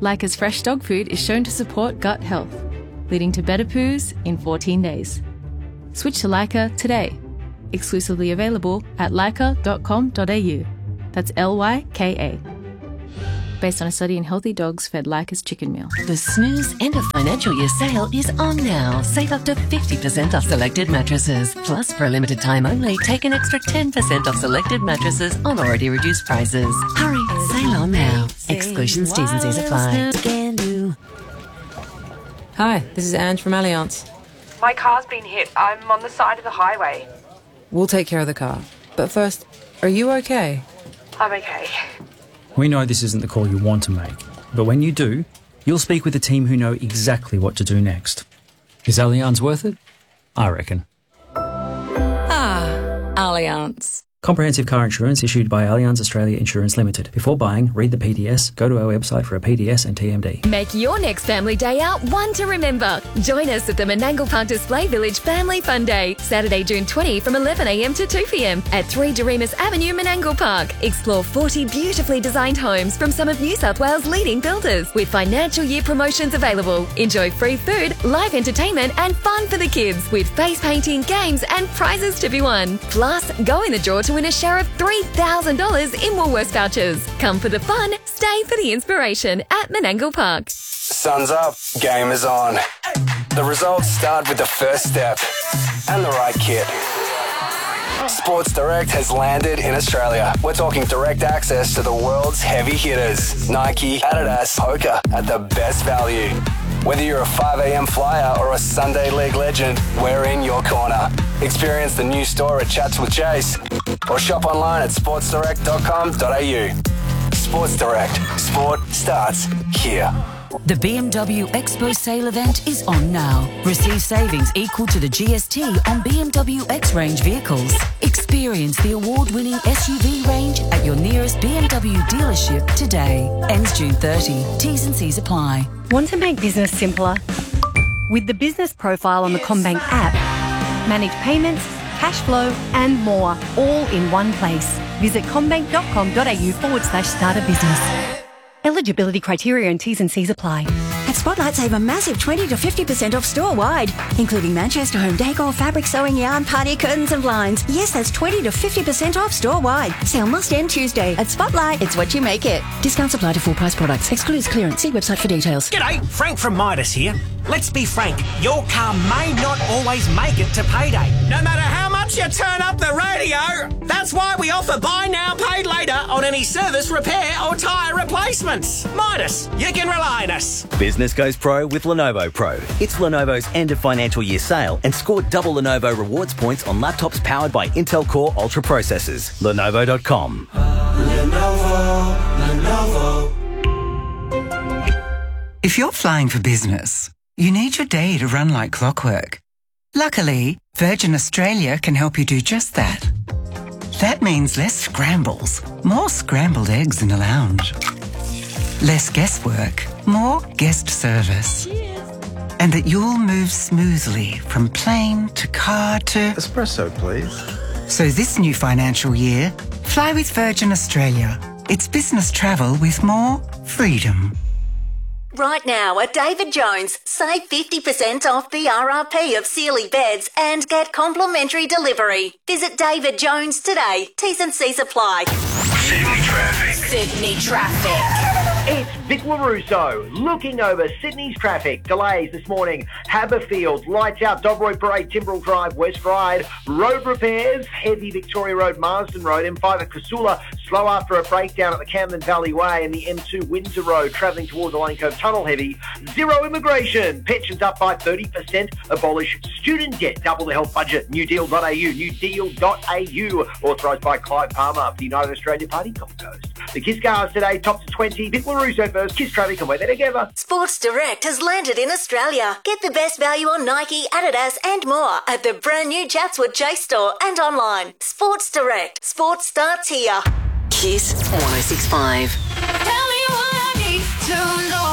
Leica's fresh dog food is shown to support gut health, leading to better poos in 14 days. Switch to Leica today. Exclusively available at leica.com.au. That's Lyka. Based on a study in healthy dogs fed Leica's chicken meal. The Snooze End of Financial Year sale is on now. Save up to 50% off selected mattresses. Plus, for a limited time only, take an extra 10% off selected mattresses on already reduced prices. Hurry, sale on now. Exclusions, T's and C's apply. Hi, this is Ange from Allianz. My car's been hit. I'm on the side of the highway. We'll take care of the car. But first, are you okay? I'm okay. We know this isn't the call you want to make, but when you do, you'll speak with a team who know exactly what to do next. Is Allianz worth it? I reckon. Allianz. Comprehensive car insurance issued by Allianz Australia Insurance Limited. Before buying, read the PDS, go to our website for a PDS and TMD. Make your next family day out one to remember. Join us at the Menangle Park Display Village Family Fun Day, Saturday, June 20 from 11am to 2pm at 3 Doremus Avenue, Menangle Park. Explore 40 beautifully designed homes from some of New South Wales' leading builders with financial year promotions available. Enjoy free food, live entertainment and fun for the kids with face painting, games and prizes to be won. Plus, go in the draw to win a share of $3,000 in Woolworths vouchers. Come for the fun, stay for the inspiration at Menangle Park. Sun's up, game is on. The results start with the first step and the right kit. Sports Direct has landed in Australia. We're talking direct access to the world's heavy hitters. Nike, Adidas, Hoka at the best value. Whether you're a 5am flyer or a Sunday League legend, we're in your corner. Experience the new store at Chats with Chase or shop online at sportsdirect.com.au. Sports Direct. Sport starts here. The BMW Expo sale event is on now. Receive savings equal to the GST on BMW X-Range vehicles. Experience the award-winning SUV range at your nearest BMW dealership today. Ends June 30. T's and C's apply. Want to make business simpler? With the business profile on the CommBank app, manage payments, cash flow and more, all in one place. Visit commbank.com.au/start a business. Eligibility criteria and T's and C's apply. At Spotlight, save a massive 20 to 50% off store-wide, including Manchester home decor, fabric, sewing yarn, party curtains and blinds. Yes, that's 20 to 50% off store-wide. Sale must end Tuesday. At Spotlight, it's what you make it. Discounts apply to full-price products. Excludes clearance. See website for details. G'day, Frank from Midas here. Let's be frank, your car may not always make it to payday. No matter how much you turn up the radio, that's why we offer buy now, pay later on any service, repair or tyre replacements. Midas, you can rely on us. Business goes pro with Lenovo Pro. It's Lenovo's end of financial year sale and score double Lenovo rewards points on laptops powered by Intel Core Ultra processors. Lenovo.com. Lenovo. If you're flying for business, you need your day to run like clockwork. Luckily, Virgin Australia can help you do just that. That means less scrambles, more scrambled eggs in the lounge. Less guesswork, more guest service. And that you'll move smoothly from plane to car to... Espresso, please. So this new financial year, fly with Virgin Australia. It's business travel with more freedom. Right now at David Jones, save 50% off the RRP of Sealy beds and get complimentary delivery. Visit David Jones today. T's and C's apply. Sydney traffic. Sydney traffic. It's Vic LaRusso looking over Sydney's traffic. Delays this morning. Haberfield, lights out, Dobroy Parade, Timbrell Drive, West Ryde. Road repairs, heavy Victoria Road, Marsden Road, M5 at Casula. Slow after a breakdown at the Camden Valley Way and the M2 Windsor Road, travelling towards the Lane Cove Tunnel heavy. Zero immigration. Pensions up by 30%. Abolish student debt. Double the health budget. Newdeal.au. Newdeal.au. Authorised by Clive Palmer for the United Australia Party Gold Coast. The Kiss cars today, top to 20. Vic LaRusso first. Kiss traffic and we're there together. Sports Direct has landed in Australia. Get the best value on Nike, Adidas and more at the brand new Chatswood Chase store and online. Sports Direct. Sport starts here. Kiss 106.5. Tell me what I need to know.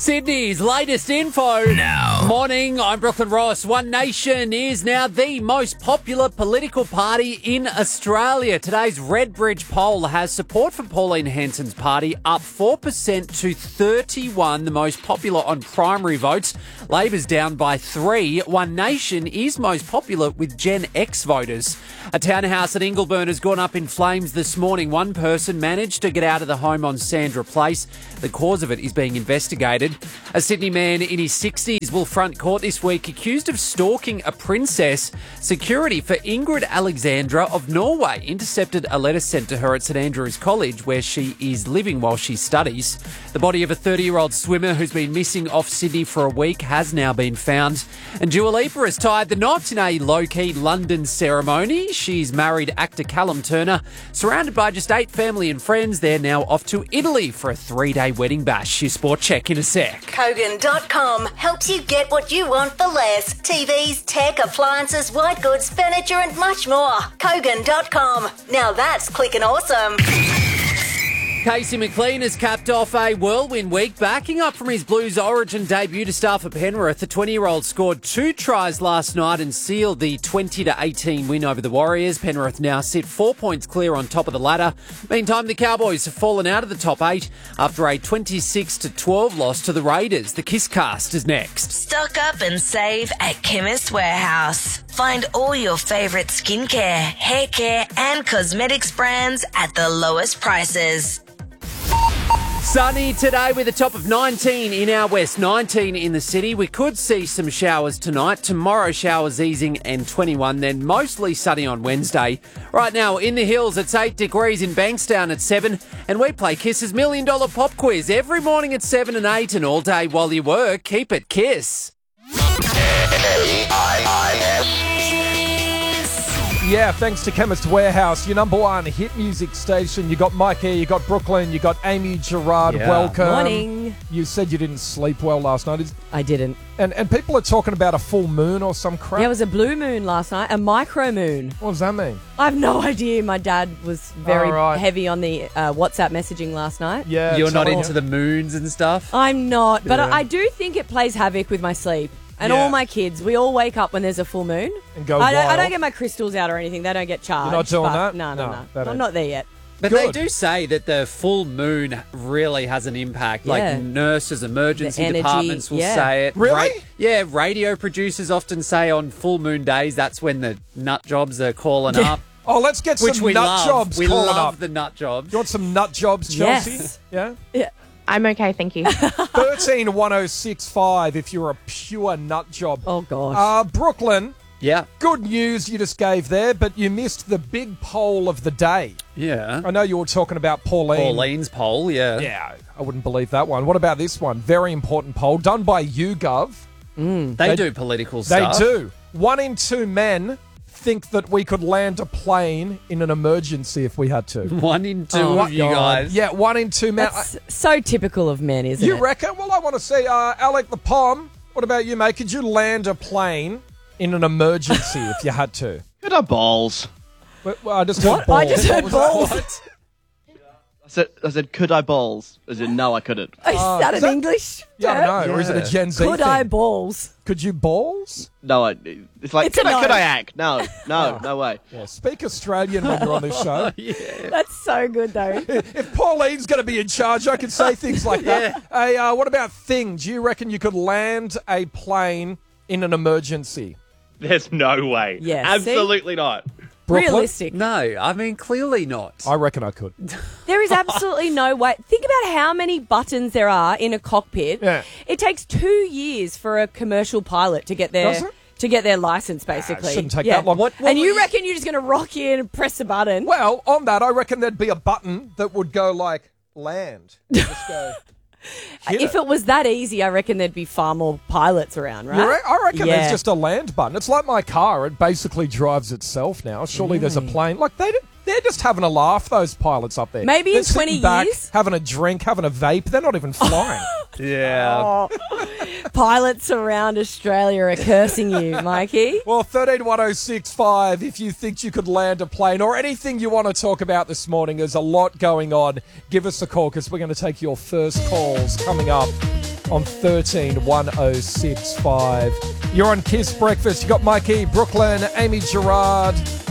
Sydney's latest info. Now. Morning, I'm Brooklyn Ross. One Nation is now the most popular political party in Australia. Today's Redbridge poll has support for Pauline Hanson's party up 4% to 31, the most popular on primary votes. Labor's down by 3. One Nation is most popular with Gen X voters. A townhouse at Ingleburn has gone up in flames this morning. One person managed to get out of the home on Sandra Place. The cause of it is being investigated. A Sydney man in his 60s will front court this week accused of stalking a princess. Security for Ingrid Alexandra of Norway intercepted a letter sent to her at St Andrews College where she is living while she studies. The body of a 30-year-old swimmer who's been missing off Sydney for a week has now been found. And Dua Lipa has tied the knot in a low-key London ceremony. She's married actor Callum Turner. Surrounded by just 8 family and friends, they're now off to Italy for a 3-day wedding bash. Your sport check in a sec. Kogan.com helps you get what you want for less. TVs, tech, appliances, white goods, furniture and much more. Kogan.com. Now that's clicking awesome. Casey McLean has capped off a whirlwind week, backing up from his Blues Origin debut to start for Penrith. The 20-year-old scored 2 tries last night and sealed the 20-18 win over the Warriors. Penrith now sit 4 points clear on top of the ladder. Meantime, the Cowboys have fallen out of the top 8 after a 26-12 loss to the Raiders. The Kiss Cast is next. Stock up and save at Chemist Warehouse. Find all your favourite skincare, hair care and cosmetics brands at the lowest prices. Sunny today with a top of 19 in our west, 19 in the city. We could see some showers tonight. Tomorrow, showers easing and 21, then mostly sunny on Wednesday. Right now, in the hills, it's 8 degrees in Bankstown at 7, and we play Kiss's $1 Million Pop Quiz every morning at 7 and 8, and all day while you work. Keep it Kiss. Yeah, thanks to Chemist Warehouse, your number one hit music station. You got Mike here, you got Brooklyn, you got Amy Gerard. Yeah. Welcome. Morning. You said you didn't sleep well last night. I didn't. And people are talking about a full moon or some crap. Yeah, it was a blue moon last night, a micro moon. What does that mean? I have no idea. My dad was very All right. heavy on the WhatsApp messaging last night. Yeah, You're not into the moons and stuff? I'm not, but Yeah. I do think it plays havoc with my sleep. And Yeah. all my kids, we all wake up when there's a full moon. And go I wild. don't get my crystals out or anything. They don't get charged. You're not doing but that? No. that I'm ain't- not there yet. But Good. they do say that the full moon really has an impact. Yeah. Like nurses, emergency The energy, departments will yeah. say it. Really? Yeah, radio producers often say on full moon days that's when the nut jobs are calling up. Oh, let's get Which some we nut love. jobs We calling love up. the nut jobs. You want some nut jobs, Chelsea? Yes. Yeah? Yeah. I'm okay, thank you. 131065 if you're a pure nut job. Oh, gosh. Brooklyn, Yeah. good news you just gave there, but you missed the big poll of the day. Yeah. I know you were talking about Pauline. Pauline's poll, yeah. Yeah, I wouldn't believe that one. What about this one? Very important poll done by YouGov. They do political They stuff. do. 1 in 2 men think that we could land a plane in an emergency if we had to. 1 in 2 Oh, of you guys. Yeah, 1 in 2 men. That's so typical of men, isn't You it? reckon? Well, I want to see. Alec the Pom, what about you, mate? Could you land a plane in an emergency if you had to? Could I balls? Well, I just heard What? balls. I just heard What was that? balls. What? I said, could I balls? As in, no, I couldn't. Is that is an that- English Yeah, term? I don't know. Or is it a Gen Z Could thing? I balls? Could you balls? No, it's like, It's a could no. I act? No, no way. Yeah, speak Australian when you're on this show. That's so good, though. If Pauline's going to be in charge, I can say things like that. Hey, what about Thing? Do you reckon you could land a plane in an emergency? There's no way. Yeah, Absolutely not. Brooklyn? Realistic. No, I mean, clearly not. I reckon I could. There is absolutely no way. Think about how many buttons there are in a cockpit. Yeah. It takes 2 years for a commercial pilot to get Does their it? license, basically. shouldn't take that long. What And you was- reckon you're just going to rock in and press a button? Well, on that, I reckon there'd be a button that would go like land. Just go. hit If it was that easy, I reckon there'd be far more pilots around, right? I reckon Yeah. there's just a land button. It's like my car. It basically drives itself now. Surely there's a plane. Like they're just having a laugh, those pilots up there. Maybe They're in 20 sitting back, years. having a drink, having a vape. They're not even flying. Yeah. Pilots around Australia are cursing you, Mikey. Well, 131065, if you think you could land a plane or anything you want to talk about this morning, there's a lot going on. Give us a call because we're going to take your first calls coming up. on 131065. You're on Kiss Breakfast. You got Mikey, Brooklyn, Amy Gerard,